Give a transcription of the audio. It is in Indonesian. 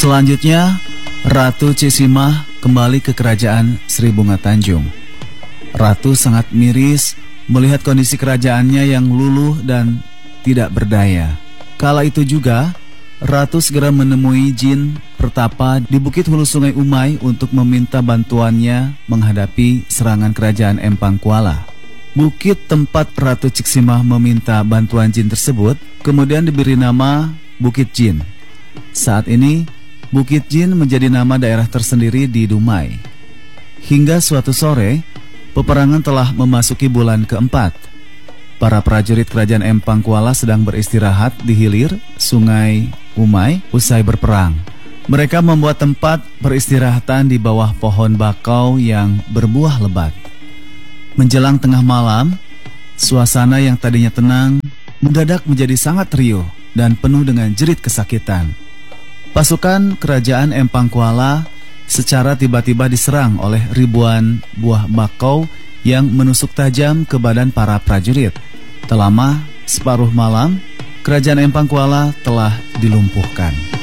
Selanjutnya, Ratu Cisimah kembali ke kerajaan Sri Bunga Tanjung. Ratu sangat miris melihat kondisi kerajaannya yang luluh dan tidak berdaya. Kala itu juga, Ratu segera menemui jin pertapa di Bukit Hulu Sungai Umai untuk meminta bantuannya menghadapi serangan kerajaan Empang Kuala. Bukit tempat Ratu Cisimah meminta bantuan jin tersebut kemudian diberi nama Bukit Jin. Saat ini, Bukit Jin menjadi nama daerah tersendiri di Dumai. Hingga suatu sore, peperangan telah memasuki bulan keempat. Para prajurit kerajaan Empang Kuala sedang beristirahat di hilir Sungai Umai usai berperang. Mereka membuat tempat peristirahatan di bawah pohon bakau yang berbuah lebat. Menjelang tengah malam, suasana yang tadinya tenang mendadak menjadi sangat riuh dan penuh dengan jerit kesakitan. Pasukan kerajaan Empang Kuala secara tiba-tiba diserang oleh ribuan buah bakau yang menusuk tajam ke badan para prajurit. Selama separuh malam, kerajaan Empang Kuala telah dilumpuhkan.